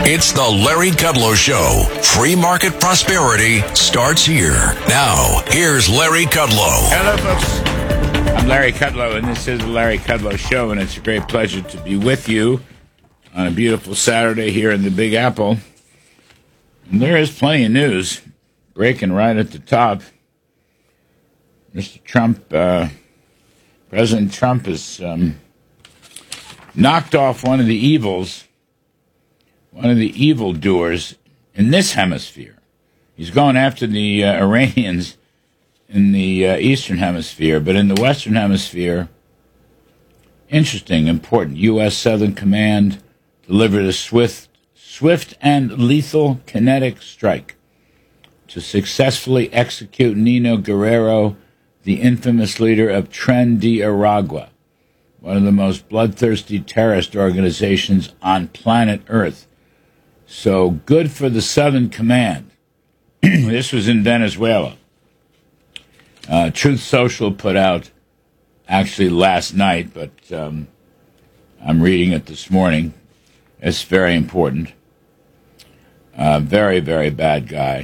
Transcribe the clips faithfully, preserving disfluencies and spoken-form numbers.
It's the Larry Kudlow Show. Free market prosperity starts here. Now, here's Larry Kudlow. Hello, folks. I'm Larry Kudlow, and this is the Larry Kudlow Show, and it's a great pleasure to be with you on a beautiful Saturday here in the Big Apple. And there is plenty of news breaking right at the top. Mister Trump, uh, President Trump has um, knocked off one of the evils, one of the evildoers in this hemisphere. He's going after the uh, Iranians in the uh, Eastern Hemisphere, but in the Western Hemisphere, interesting, important. U S. Southern Command delivered a swift, swift and lethal kinetic strike to successfully execute Nino Guerrero, the infamous leader of Tren de Aragua, one of the most bloodthirsty terrorist organizations on planet Earth. So good for the Southern Command. This was in Venezuela. Uh, Truth Social put out actually last night, but um, I'm reading it this morning. It's very important. Uh, very, very bad guy.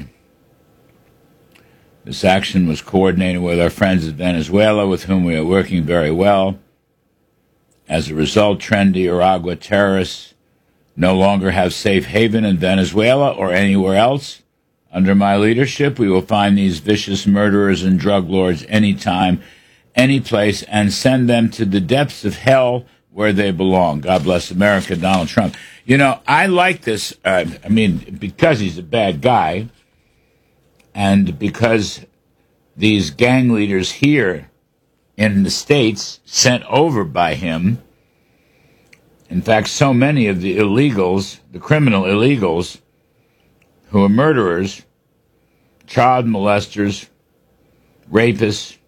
This action was coordinated with our friends in Venezuela, with whom we are working very well. As a result, Tren de Aragua terrorists no longer have safe haven in Venezuela or anywhere else. Under my leadership, we will find these vicious murderers and drug lords anytime, any place, and send them to the depths of hell where they belong. God bless America, Donald Trump. You know, I like this, uh, I mean, because he's a bad guy, and because these gang leaders here in the States sent over by him, in fact, so many of the illegals, the criminal illegals, who are murderers, child molesters, rapists,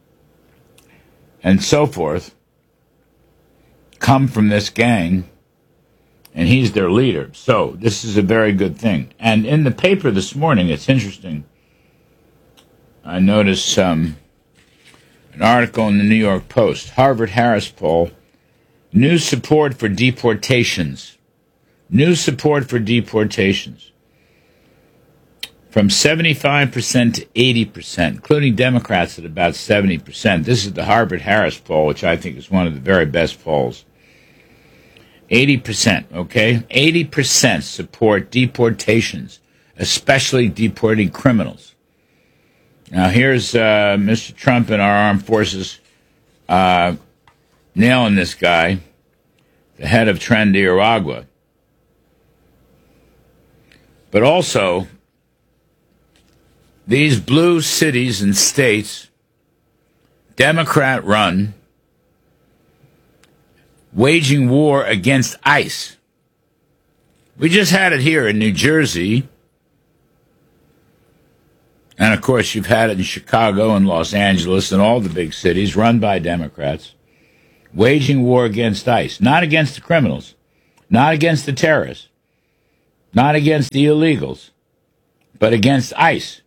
and so forth, come from this gang, and he's their leader. So this is a very good thing. And in the paper this morning, it's interesting, I noticed um, an article in the New York Post, Harvard-Harris poll, new support for deportations. New support for deportations. From seventy-five percent to eighty percent, including Democrats at about seventy percent. This is the Harvard-Harris poll, which I think is one of the very best polls. eighty percent, okay? eighty percent support deportations, especially deporting criminals. Now, here's uh, Mister Trump and our armed forces uh, nailing this guy, the head of Tren de Aragua. But also, these blue cities and states, Democrat-run, waging war against ICE. We just had it here in New Jersey. And, of course, you've had it in Chicago and Los Angeles and all the big cities run by Democrats, waging war against ICE, not against the criminals, not against the terrorists, not against the illegals, but against ICE,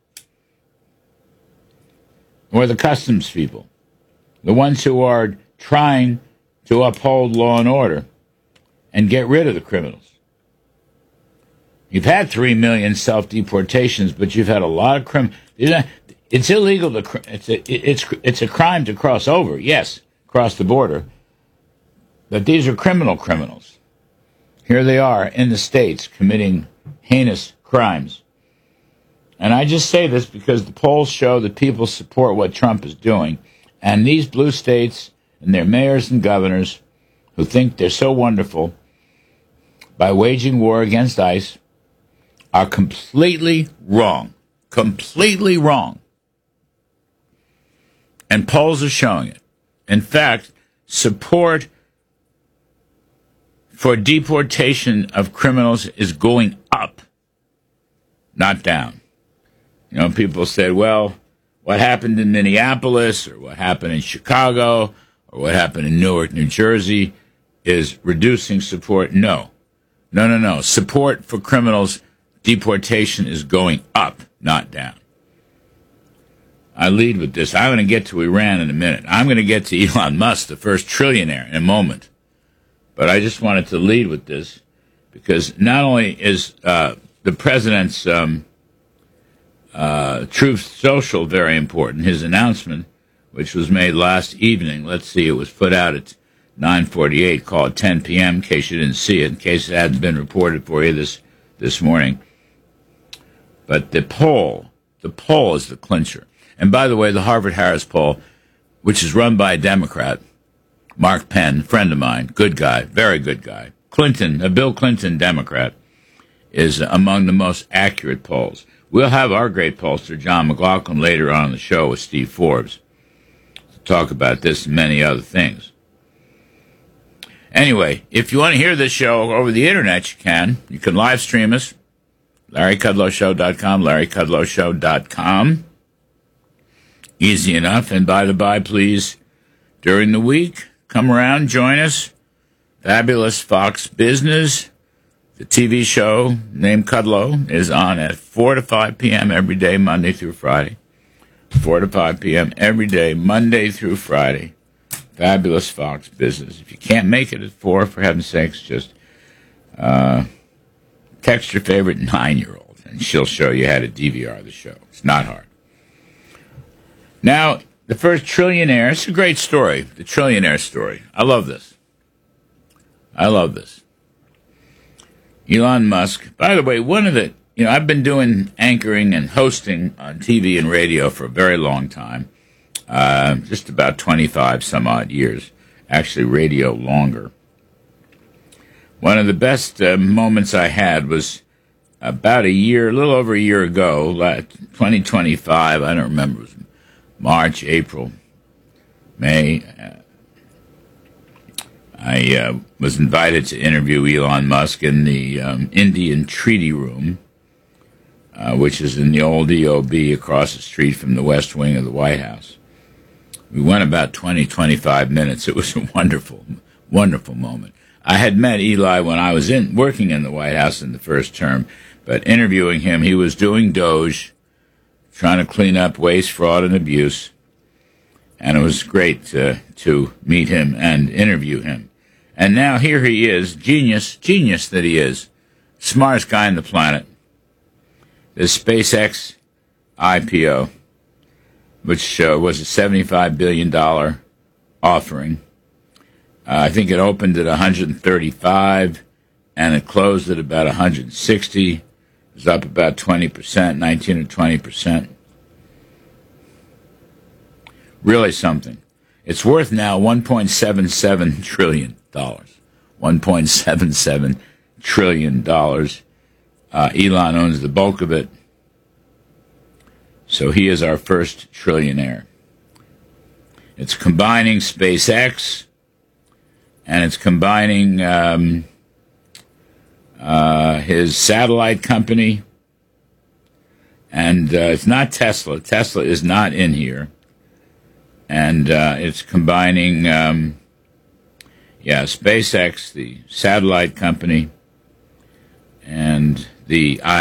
or the customs people, the ones who are trying to uphold law and order and get rid of the criminals. You've had three million self-deportations, but you've had a lot of criminals. It's illegal to, it's a, it's, it's a crime to cross over, yes, cross the border, but these are criminal criminals. Here they are in the States committing heinous crimes. And I just say this because the polls show that people support what Trump is doing. And these blue states and their mayors and governors who think they're so wonderful by waging war against ICE are completely wrong. Completely wrong. And polls are showing it. In fact, support for deportation of criminals is going up, not down. You know, people said, well, what happened in Minneapolis or what happened in Chicago or what happened in Newark, New Jersey is reducing support. No. No, no, no. Support for criminals, deportation is going up, not down. I lead with this. I'm going to get to Iran in a minute. I'm going to get to Elon Musk, the first trillionaire, in a moment. But I just wanted to lead with this because not only is uh, the president's um, uh, Truth Social very important, his announcement, which was made last evening. Let's see, it was put out at nine forty-eight, called ten p.m., in case you didn't see it, in case it hadn't been reported for you this, this morning. But the poll, the poll is the clincher. And by the way, the Harvard-Harris poll, which is run by a Democrat, Mark Penn, friend of mine, good guy, very good guy. Clinton, a Bill Clinton Democrat, is among the most accurate polls. We'll have our great pollster, John McLaughlin, later on in the show with Steve Forbes to talk about this and many other things. Anyway, if you want to hear this show over the internet, you can. You can live stream us, larry kudlow show dot com, larry kudlow show dot com. Easy enough. And by the by, please, during the week, come around, join us. Fabulous Fox Business, the T V show named Kudlow, is on at four to five p.m. every day, Monday through Friday. four to five p.m. every day, Monday through Friday. Fabulous Fox Business. If you can't make it at four, for heaven's sakes, just uh, text your favorite nine-year-old, and she'll show you how to D V R the show. It's not hard. Now, the first trillionaire, it's a great story, the trillionaire story. I love this. I love this. Elon Musk, by the way, one of the, you know, I've been doing anchoring and hosting on T V and radio for a very long time, uh, just about twenty-five some odd years, actually radio longer. One of the best uh, moments I had was about a year, a little over a year ago, twenty twenty-five, I don't remember, it was March, April, May. Uh, I uh, was invited to interview Elon Musk in the um, Indian Treaty Room, uh, which is in the old E O B across the street from the West Wing of the White House. We went about twenty, twenty-five minutes. It was a wonderful, wonderful moment. I had met Eli when I was in working in the White House in the first term, but interviewing him, he was doing Doge, trying to clean up waste, fraud, and abuse, and it was great to, to meet him and interview him. And now here he is, genius, genius that he is, smartest guy on the planet. This SpaceX I P O, which uh, was a seventy-five billion dollars offering. Uh, I think it opened at one hundred thirty-five, and it closed at about one hundred sixty. It was up about twenty percent, nineteen or twenty percent. Really something. It's worth now one point seven seven trillion dollars. one point seven seven trillion dollars. Uh, Elon owns the bulk of it. So he is our first trillionaire. It's combining SpaceX, and it's combining um, uh, his satellite company. And uh, it's not Tesla. Tesla is not in here. And uh, it's combining, um, yeah, SpaceX, the satellite company, and the